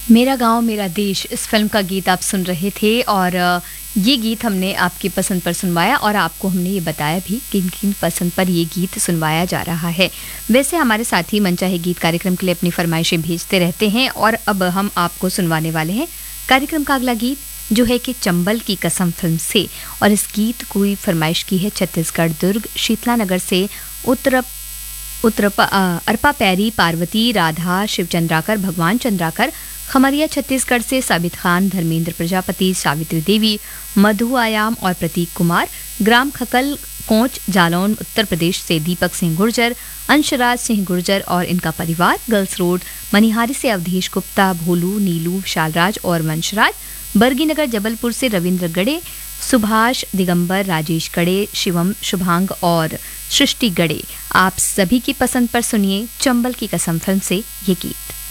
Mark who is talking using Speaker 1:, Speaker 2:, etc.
Speaker 1: मेरा गांव मेरा देश इस फिल्म का गीत आप सुन रहे थे और ये गीत हमने आपकी पसंद पर सुनवाया और आपको हमने ये बताया भी कि किन पसंद पर ये गीत सुनवाया जा रहा है। वैसे हमारे साथी मनचाहे गीत कार्यक्रम के लिए अपनी फरमाइशें भेजते रहते हैं और अब हम आपको सुनवाने वाले हैं कार्यक्रम का अगला गीत, जो है कि चंबल की कसम फिल्म से। और इस गीत को फरमाइश की है छत्तीसगढ़ दुर्ग शीतला नगर से अरपा पैरी, पार्वती, राधा, शिव चंद्राकर, भगवान चंद्राकर, खमरिया छत्तीसगढ़ से साबित खान, धर्मेंद्र प्रजापति, सावित्री देवी, मधु आयाम और प्रतीक कुमार, ग्राम खकल कोंच जालौन उत्तर प्रदेश से दीपक सिंह गुर्जर, अंशराज सिंह गुर्जर और इनका परिवार, गर्ल्स रोड मनिहारी से अवधेश गुप्ता, भोलू, नीलू, शालराज और वंशराज, बरगीनगर जबलपुर से रविंद्र गड़े, सुभाष, दिगंबर, राजेश गड़े, शिवम, शुभांग और सृष्टि गड़े। आप सभी की पसंद पर सुनिए चंबल की कसम फिल्म से ये गीत।